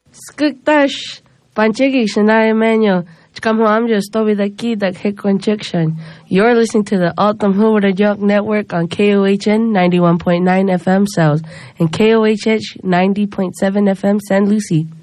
Skuktash, Panchigi, Shania Manuel, Chkamhamja, Stobi the Key, the Hikwanchikshan. You're listening to the Altam Hoover York Network on KOHN 91.9 FM South and KOHH 90.7 FM San Lucie.